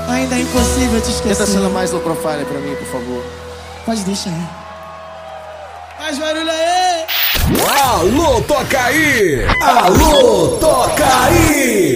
Ainda é impossível te esquecer. Tenta sendo mais low profile pra mim, por favor. Pode deixar. Faz barulho aí! Alô, toca aí! Alô, toca aí!